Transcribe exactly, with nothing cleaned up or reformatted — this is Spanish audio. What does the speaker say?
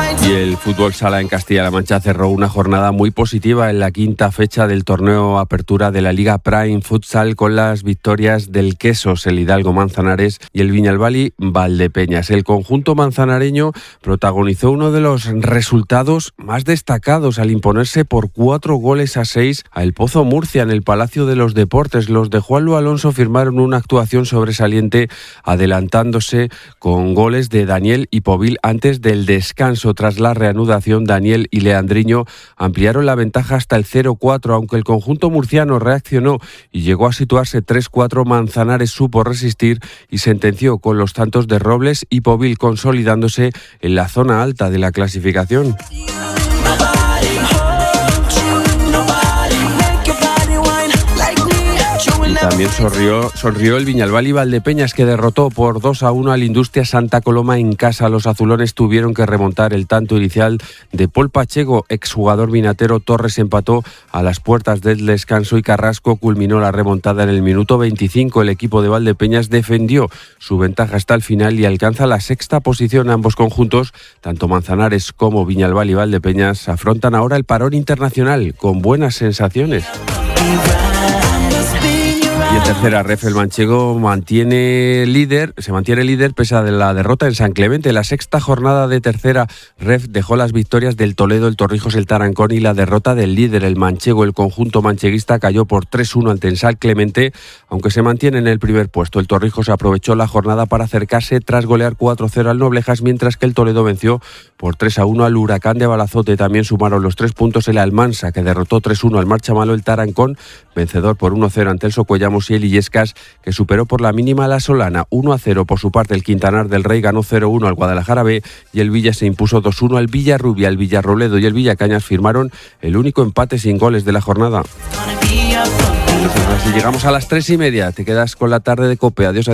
Y el fútbol sala en Castilla-La Mancha cerró una jornada muy positiva en la quinta fecha del torneo Apertura de la Liga Prime Futsal con las victorias del Quesos, el Hidalgo Manzanares y el Viñalbali Valdepeñas. El conjunto manzanareño protagonizó uno de los resultados más destacados al imponerse por cuatro goles a seis a El Pozo Murcia en el Palacio de los Deportes. Los de Juanlu Alonso firmaron una actuación sobresaliente adelantándose con goles de Daniel y Povil antes del descanso. Tras la reanudación, Daniel y Leandriño ampliaron la ventaja hasta el cero cuatro, aunque el conjunto murciano reaccionó y llegó a situarse tres cuatro. Manzanares supo resistir y sentenció con los tantos de Robles y Povil, consolidándose en la zona alta de la clasificación. También sonrió, sonrió el Viñalbali Valdepeñas, que derrotó por dos a uno al Industria Santa Coloma en casa. Los azulones tuvieron que remontar el tanto inicial de Pol Pacheco, exjugador vinatero. Torres empató a las puertas del descanso y Carrasco culminó la remontada en el minuto veinticinco. El equipo de Valdepeñas defendió su ventaja hasta el final y alcanza la sexta posición. Ambos conjuntos, tanto Manzanares como Viñalbali Valdepeñas, afrontan ahora el parón internacional con buenas sensaciones. Y en tercera ref el manchego mantiene líder, se mantiene líder pese a la derrota en San Clemente. La sexta jornada de tercera ref dejó las victorias del Toledo, el Torrijos, el Tarancón y la derrota del líder, el manchego. El conjunto mancheguista cayó por tres uno ante el San Clemente, aunque se mantiene en el primer puesto. El Torrijos aprovechó la jornada para acercarse tras golear cuatro cero al Noblejas, mientras que el Toledo venció por tres a uno al Huracán de Balazote. También sumaron los tres puntos el Almansa, que derrotó tres uno al Marchamalo. El Tarancón, vencedor por uno cero ante el Socuellamos, y el Illescas, que superó por la mínima a la Solana. uno a cero por su parte el Quintanar del Rey ganó cero uno al Guadalajara B, y el Villa se impuso dos uno al Villarrubia. El Villarroledo y el Villacañas firmaron el único empate sin goles de la jornada. Nosotros así llegamos a las tres y media. Te quedas con la tarde de COPE. Adiós.